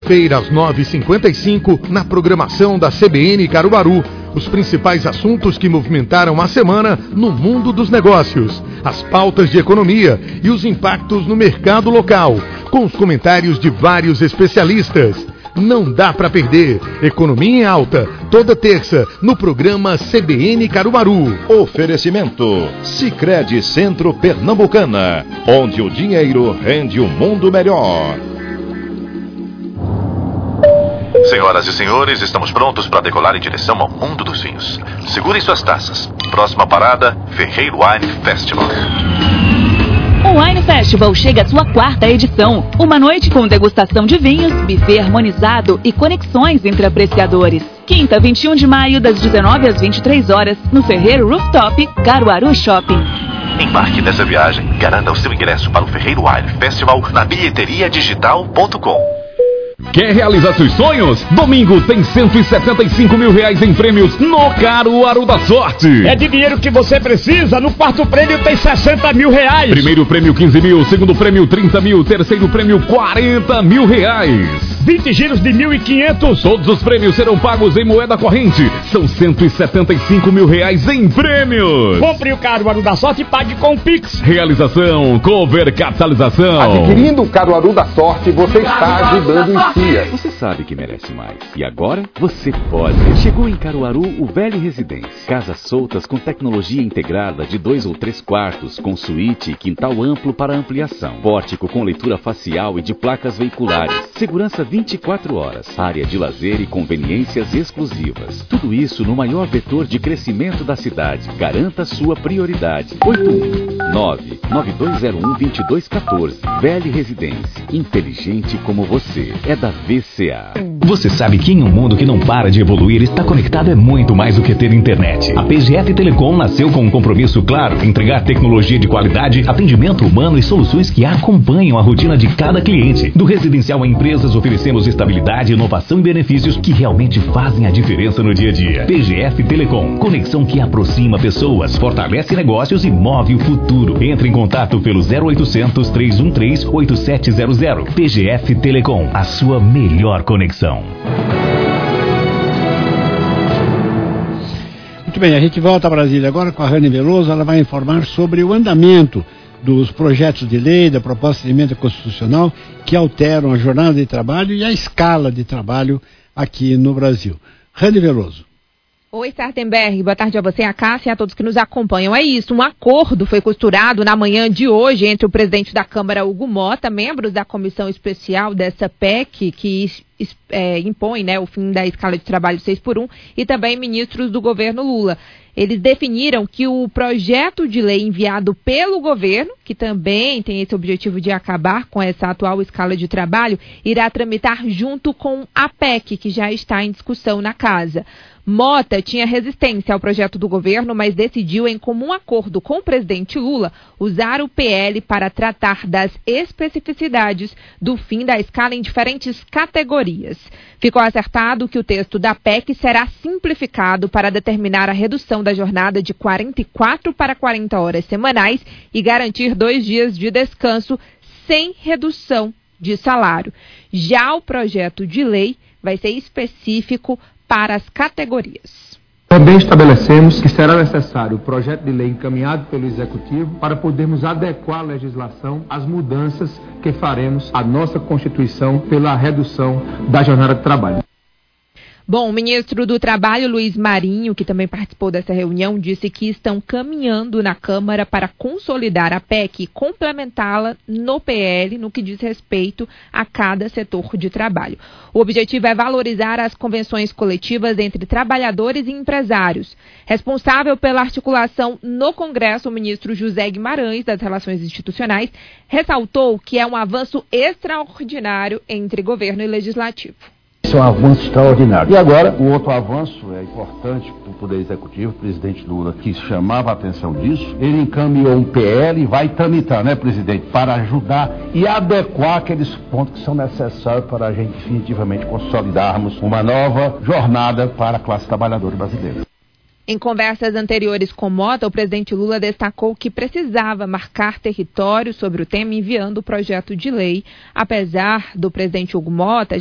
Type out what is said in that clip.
Feira às 9h55, na programação da CBN Caruaru, os principais assuntos que movimentaram a semana no mundo dos negócios, as pautas de economia e os impactos no mercado local, com os comentários de vários especialistas. Não dá para perder. Economia em Alta, toda terça, no programa CBN Caruaru. Oferecimento Sicredi Centro Pernambucana, onde o dinheiro rende um mundo melhor. Senhoras e senhores, estamos prontos para decolar em direção ao mundo dos vinhos. Segurem suas taças. Próxima parada, Ferreiro Wine Festival. O Wine Festival chega à sua 4ª edição. Uma noite com degustação de vinhos, buffet harmonizado e conexões entre apreciadores. Quinta, 21 de maio, das 19 às 23 horas, no Ferreiro Rooftop, Caruaru Shopping. Embarque nessa viagem e garanta o seu ingresso para o Ferreiro Wine Festival na bilheteriadigital.com. Quer realizar seus sonhos? Domingo tem R$175 mil em prêmios no Caruaru da Sorte. É de dinheiro que você precisa. No quarto prêmio tem R$60 mil. Primeiro prêmio 15 mil, segundo prêmio 30 mil, terceiro prêmio 40 mil. 20 giros de 1.500. Todos os prêmios serão pagos em moeda corrente. São R$175 mil em prêmios. Compre o Caruaru da Sorte e pague com o Pix. Realização Cover Capitalização. Adquirindo o Caruaru da Sorte, você está ajudando o CIA. Você sabe que merece mais. E agora, você pode. Chegou em Caruaru o Velho Residência. Casas soltas com tecnologia integrada de 2 ou 3 quartos, com suíte e quintal amplo para ampliação. Pórtico com leitura facial e de placas veiculares. Segurança 24 horas. Área de lazer e conveniências exclusivas. Tudo isso no maior vetor de crescimento da cidade. Garanta sua prioridade. 819-9201-2214. Velho Residência. Inteligente como você. É da VCA. Você sabe que em um mundo que não para de evoluir, estar conectado é muito mais do que ter internet. A PGF Telecom nasceu com um compromisso claro: entregar tecnologia de qualidade, atendimento humano e soluções que acompanham a rotina de cada cliente. Do residencial a empresas, oferecemos estabilidade, inovação e benefícios que realmente fazem a diferença no dia a dia. PGF Telecom, conexão que aproxima pessoas, fortalece negócios e move o futuro. Entre em contato pelo 0800 313 8700. PGF Telecom, a sua melhor conexão. Muito bem, a gente volta a Brasília agora com a Rani Veloso. Ela vai informar sobre o andamento dos projetos de lei, da proposta de emenda constitucional que alteram a jornada de trabalho e a escala de trabalho aqui no Brasil. Rani Veloso. Oi, Sartenberg. Boa tarde a você, a Cássia e a todos que nos acompanham. É isso, um acordo foi costurado na manhã de hoje entre o presidente da Câmara, Hugo Mota, membros da comissão especial dessa PEC, que impõe, né, o fim da escala de trabalho 6x1, e também ministros do governo Lula. Eles definiram que o projeto de lei enviado pelo governo, que também tem esse objetivo de acabar com essa atual escala de trabalho, irá tramitar junto com a PEC, que já está em discussão na casa. Mota tinha resistência ao projeto do governo, mas decidiu, em comum acordo com o presidente Lula, usar o PL para tratar das especificidades do fim da escala em diferentes categorias. Ficou acertado que o texto da PEC será simplificado para determinar a redução da jornada de 44 para 40 horas semanais e garantir 2 dias de descanso sem redução de salário. Já o projeto de lei vai ser específico para as categorias. Também estabelecemos que será necessário o projeto de lei encaminhado pelo Executivo para podermos adequar a legislação às mudanças que faremos à nossa Constituição pela redução da jornada de trabalho. Bom, o ministro do Trabalho, Luiz Marinho, que também participou dessa reunião, disse que estão caminhando na Câmara para consolidar a PEC e complementá-la no PL, no que diz respeito a cada setor de trabalho. O objetivo é valorizar as convenções coletivas entre trabalhadores e empresários. Responsável pela articulação no Congresso, o ministro José Guimarães, das Relações Institucionais, ressaltou que é um avanço extraordinário entre governo e legislativo. Isso é um avanço extraordinário. E agora, o outro avanço é importante para o Poder Executivo, o presidente Lula, que chamava a atenção disso, ele encaminhou um PL e vai tramitar, né, presidente, para ajudar e adequar aqueles pontos que são necessários para a gente definitivamente consolidarmos uma nova jornada para a classe trabalhadora brasileira. Em conversas anteriores com Mota, o presidente Lula destacou que precisava marcar território sobre o tema enviando o projeto de lei. Apesar do presidente Hugo Mota